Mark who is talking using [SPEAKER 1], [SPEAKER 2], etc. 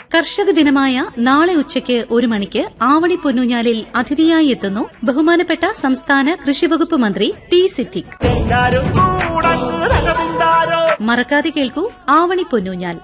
[SPEAKER 1] കർഷക ദിനമായ നാളെ ഉച്ചയ്ക്ക് 1 മണിക്ക് ആവണി പൊന്നൂഞ്ഞാലിൽ അതിഥിയായി എത്തുന്നു ബഹുമാനപ്പെട്ട സംസ്ഥാന കൃഷിവകുപ്പ് മന്ത്രി ടി സിദ്ദിഖ്. മറക്കാതെ കേൾക്കൂ ആവണി പൊന്നൂഞ്ഞാൽ.